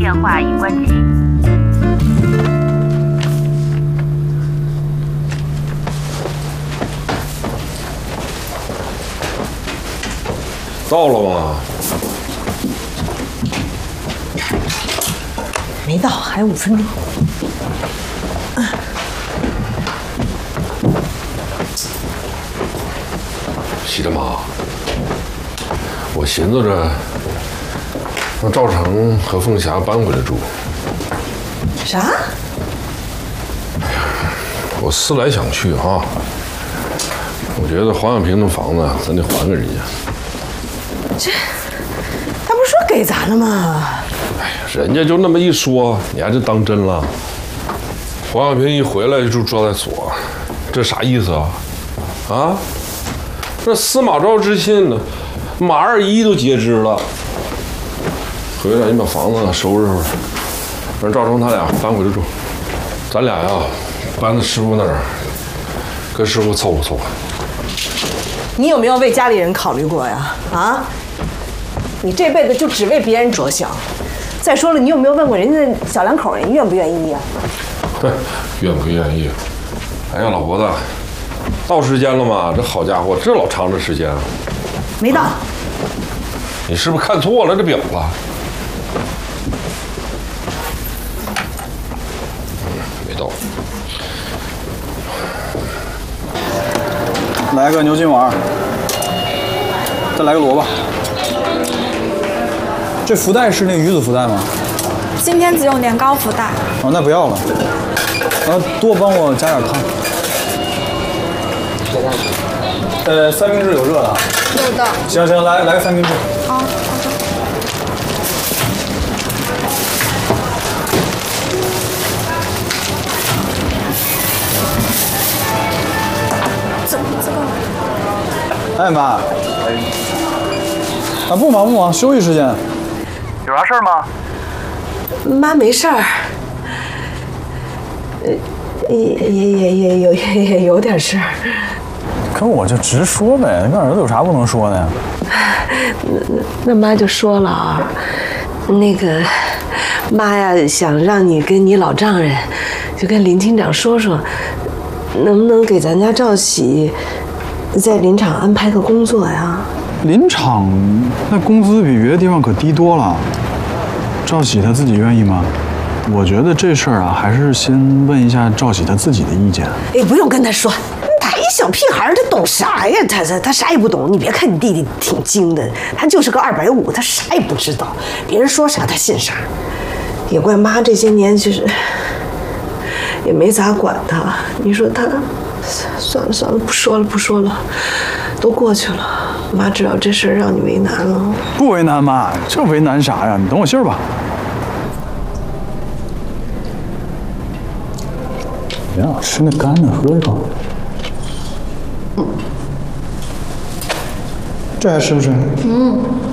电话已关机。 到了吗？ 没到，还有5分钟。 喜大妈，我寻思着让赵成和凤霞搬回来住。 啥？ 我思来想去啊，我觉得黄小平那房子咱得还给人家。 这，他不是说给咱了吗？ 哎呀，人家就那么一说，你还真当真了？黄小平一回来就招待所，这啥意思啊？啊？那司马昭之信呢？马二一都截肢了。回来你把房子收拾收拾，让赵成他俩搬回来住。咱俩呀，搬到师傅那儿，跟师傅凑合凑合。 你有没有为家里人考虑过呀？啊？你这辈子就只为别人着想。再说了，你有没有问过人家小两口人愿不愿意呀？ 哼，愿不愿意？哎呀，老婆子，到时间了吗？这好家伙，这老长的时间啊！ 没到。 你是不是看错了这表了？没到。 来个牛筋丸，再来个萝卜。这福袋是那个鱼子福袋吗？ 今天只有年糕福袋。 哦，那不要了。多帮我加点汤。三明治有热的。 有的。 行行，来个三明治。 好的。这个。 哎妈。啊，不忙，休息时间。 有啥事儿吗？ 妈没事儿。也有点事儿。 可我就直说呗，跟儿子有啥不能说的呀？ 那妈就说了啊，那个妈呀，想让你跟你老丈人，就跟林厅长说说，能不能给咱家赵喜在林场安排个工作呀？ 林场那工资比别的地方可低多了，赵喜他自己愿意吗？我觉得这事儿啊，还是先问一下赵喜他自己的意见。 哎，不用跟他说，他一小屁孩，他懂啥呀？他啥也不懂。你别看你弟弟挺精的，他就是个250，他啥也不知道。别人说啥他信啥。也怪妈这些年就是也没咋管他。你说他，算了，不说了，都过去了。妈知道这事儿让你为难了。 不为难妈，这为难啥呀？你等我信儿吧。别老吃那干的，喝一口。这还吃不吃？